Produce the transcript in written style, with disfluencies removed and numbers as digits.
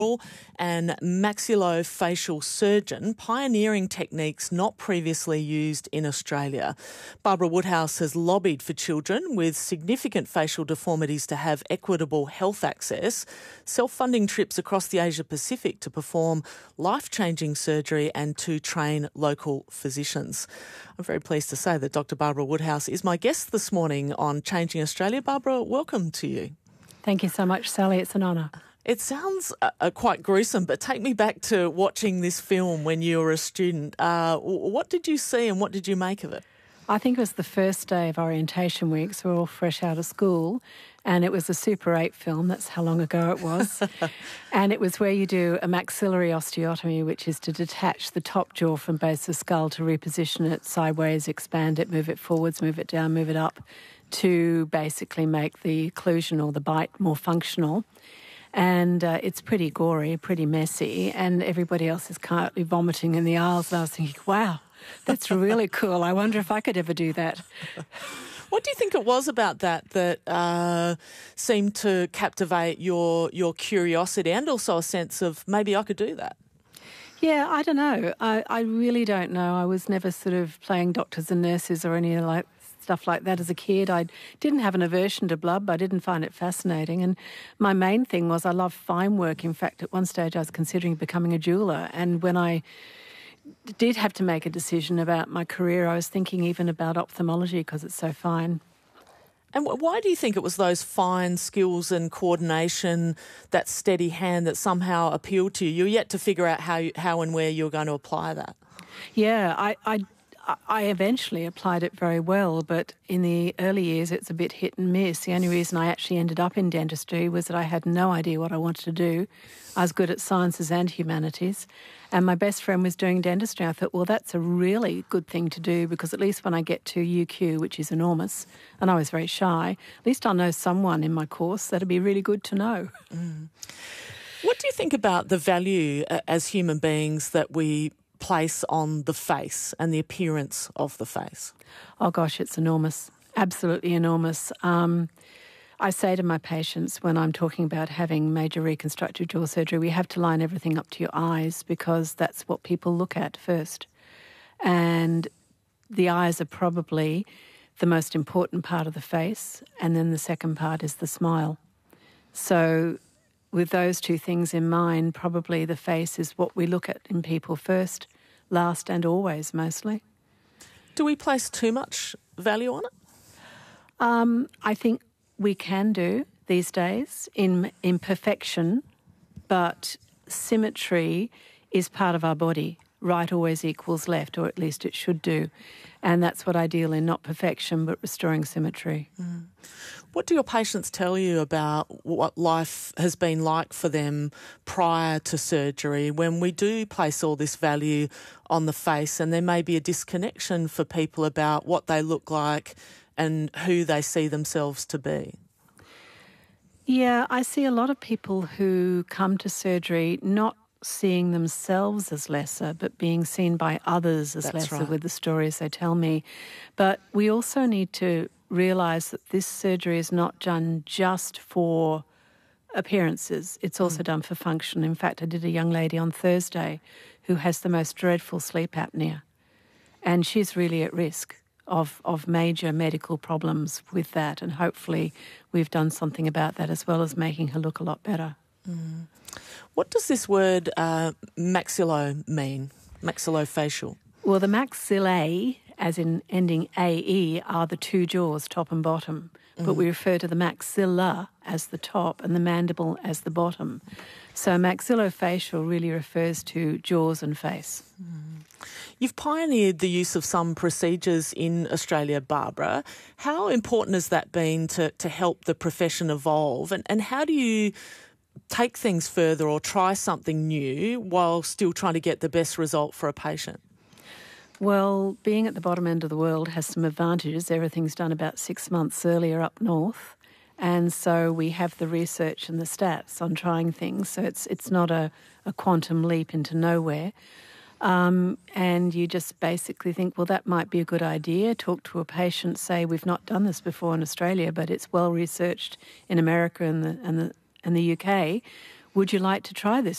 and maxillofacial surgeon, pioneering techniques not previously used in Australia. Barbara Woodhouse has lobbied for children with significant facial deformities to have equitable health access, self-funding trips across the Asia Pacific to perform life-changing surgery and to train local physicians. I'm very pleased to say that Dr. Barbara Woodhouse is my guest this morning on Changing Australia. Barbara, welcome to you. Thank you so much, Sally. It's an honour. It sounds quite gruesome, but take me back to watching this film when you were a student. What did you see and what did you make of it? I think it was the first day of orientation week, so we're all fresh out of school, and it was a Super 8 film. That's how long ago it was. And it was where you do a maxillary osteotomy, which is to detach the top jaw from base of skull to reposition it sideways, expand it, move it forwards, move it down, move it up, to basically make the occlusion or the bite more functional. And it's pretty gory, pretty messy, and everybody else is currently vomiting in the aisles. And I was thinking, wow, that's really cool. I wonder if I could ever do that. What do you think it was about that seemed to captivate your curiosity and also a sense of maybe I could do that? Yeah, I don't know. I really don't know. I was never sort of playing doctors and nurses or any stuff like that as a kid. I didn't have an aversion to blood, but I didn't find it fascinating. And my main thing was I love fine work. In fact, at one stage I was considering becoming a jeweller. And when I did have to make a decision about my career, I was thinking even about ophthalmology because it's so fine. And why do you think it was those fine skills and coordination, that steady hand that somehow appealed to you? You're yet to figure out how and where you're going to apply that. Yeah, I eventually applied it very well, but in the early years it's a bit hit and miss. The only reason I actually ended up in dentistry was that I had no idea what I wanted to do. I was good at sciences and humanities, and my best friend was doing dentistry. I thought, well, that's a really good thing to do because at least when I get to UQ, which is enormous, and I was very shy, at least I'll know someone in my course. That'd be really good to know. Mm. What do you think about the value as human beings that we place on the face and the appearance of the face? Oh gosh, it's enormous, absolutely enormous. I say to my patients when I'm talking about having major reconstructive jaw surgery, we have to line everything up to your eyes because that's what people look at first. And the eyes are probably the most important part of the face, and then the second part is the smile. So with those two things in mind, probably the face is what we look at in people first, last and always, mostly. Do we place too much value on it? I think we can do these days in perfection, but symmetry is part of our body. Right always equals left, or at least it should do. And that's what I deal in, not perfection, but restoring symmetry. Mm. What do your patients tell you about what life has been like for them prior to surgery when we do place all this value on the face and there may be a disconnection for people about what they look like and who they see themselves to be? Yeah, I see a lot of people who come to surgery not seeing themselves as lesser, but being seen by others as lesser, right, with the stories they tell me. But we also need to realise that this surgery is not done just for appearances. It's also done for function. In fact, I did a young lady on Thursday who has the most dreadful sleep apnea, and she's really at risk of major medical problems with that, and hopefully we've done something about that as well as making her look a lot better. Mm. What does this word maxillo mean, maxillofacial? Well, the maxillae, as in ending AE, are the two jaws, top and bottom. But we refer to the maxilla as the top and the mandible as the bottom. So maxillofacial really refers to jaws and face. Mm. You've pioneered the use of some procedures in Australia, Barbara. How important has that been to help the profession evolve? And how do you take things further or try something new while still trying to get the best result for a patient? Well, being at the bottom end of the world has some advantages. Everything's done about 6 months earlier up north. And so we have the research and the stats on trying things. So it's not a quantum leap into nowhere. And you just basically think, well, that might be a good idea. Talk to a patient, say, we've not done this before in Australia, but it's well researched in America and the UK. would you like to try this